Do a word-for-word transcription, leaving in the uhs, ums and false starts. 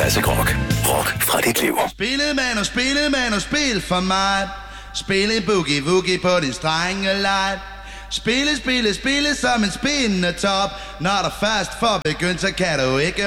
Classic Rock. Rock fra dit liv. Spillet man og spillet man og spil for mig. Spille boogie woogie på din strenge light. Spille, spille, spille som en spindende top. Når der først får begyndt, så kan du ikke